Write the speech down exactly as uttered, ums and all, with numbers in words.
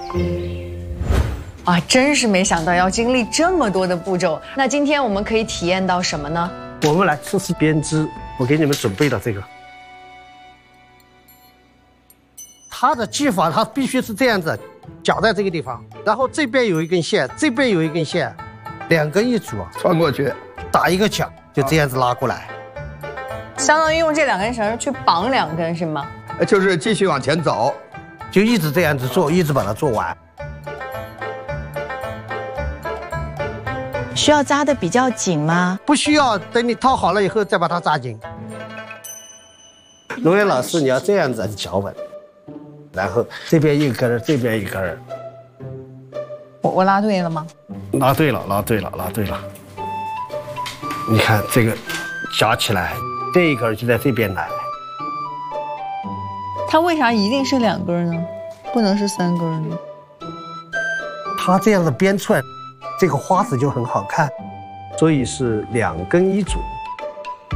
啊，真是没想到要经历这么多的步骤。那今天我们可以体验到什么呢？ 我们来测试编织，我给你们准备了这个。它的系法，它必须是这样子，绞在这个地方，然后这边有一根线，这边有一根线，两根一组， 穿过去， 打一个角，就这样子拉过来。 相当于用这两根绳去绑两根是吗？ 就是继续往前走， 就一直这样子做，一直把它做完。 需要扎得比较紧吗？ 不需要，等你套好了以后再把它扎紧。龙岩老师，你要这样子脚稳，然后这边一根，这边一根。 我我拉对了吗？ 拉对了，拉对了，拉对了。你看这个夹起来，这一根就在这边来。 它为啥一定是两根呢？不能是三根呢？ 它这样子编出来，这个花子就很好看，所以是两根一组。